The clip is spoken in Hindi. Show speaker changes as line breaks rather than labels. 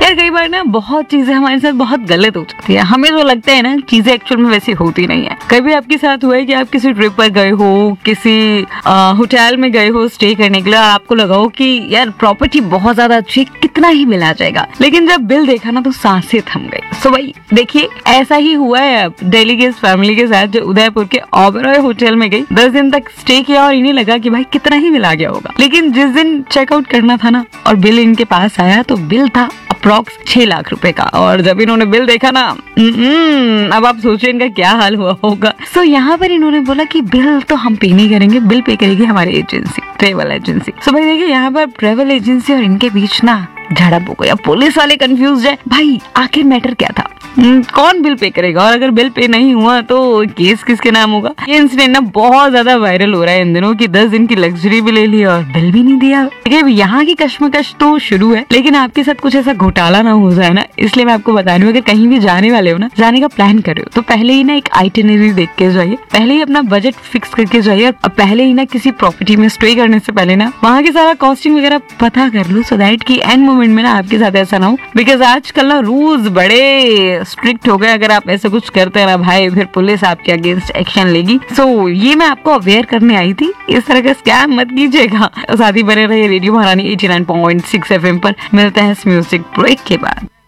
यार कई बार ना बहुत चीजें हमारे साथ बहुत गलत हो जाती है, हमें जो लगता है ना चीजें एक्चुअल में वैसी होती नहीं है। कभी आपके साथ हुआ है कि आप किसी ट्रिप पर गए हो, किसी होटल में गए हो स्टे करने के लिए, और आपको लगा हो कि यार प्रॉपर्टी बहुत ज्यादा अच्छी, कितना ही मिल आ जाएगा, लेकिन जब बिल देखा ना तो सांसें थम गई। सो भाई देखिए ऐसा ही हुआ है अब दिल्ली की इस फैमिली के साथ जो उदयपुर के ओबेरॉय होटल में गई, 10 दिन तक स्टे किया और इन्हें लगा कि भाई कितना ही मिल आ गया होगा, लेकिन जिस दिन चेकआउट करना था ना और बिल इनके पास आया तो बिल था अप्रॉक्स 6 लाख रुपए का। और जब इन्होंने बिल देखा ना, अब आप सोचिए इनका क्या हाल हुआ होगा। सो यहाँ पर इन्होंने बोला कि बिल तो हम पे नहीं करेंगे, बिल पे करेगी हमारी एजेंसी, ट्रेवल एजेंसी। सो भाई देखिए यहाँ पर ट्रेवल एजेंसी और इनके बीच ना झड़प हो गया। पुलिस वाले कंफ्यूज है, भाई आखिर मैटर क्या था, कौन बिल पे करेगा, और अगर बिल पे नहीं हुआ तो केस किसके नाम होगा। ये इंसिडेंट ना बहुत ज्यादा वायरल हो रहा है इन दिनों की 10 दिन की लग्जरी भी ले ली और बिल भी नहीं दिया। देखिए यहाँ की कश्मकश तो शुरू है, लेकिन आपके साथ कुछ ऐसा घोटाला ना हो जाए ना, इसलिए मैं आपको बता रही हूँ अगर कहीं भी जाने वाले हो ना, जाने का प्लान कर रहे हो तो पहले ही ना एक आइटिनरी देख के जाइए, पहले ही अपना बजट फिक्स करके जाइए, और पहले ही ना किसी प्रॉपर्टी में स्टे करने से पहले ना वहाँ की सारा कॉस्टिंग वगैरह पता कर लो, सो दैट की एंड मोमेंट में ना आपके साथ ऐसा ना हो। बिकॉज आजकल ना रूल्स बड़े स्ट्रिक्ट हो गए, अगर आप ऐसा कुछ करते हैं ना भाई फिर पुलिस आपके अगेंस्ट एक्शन लेगी। सो ये मैं आपको अवेयर करने आई थी, इस तरह का स्कैम मत कीजिएगा। साथ ही बने रहिए रेडियो महारानी 89.6 FM पर। मिलते हैं इस म्यूजिक ब्रेक के बाद।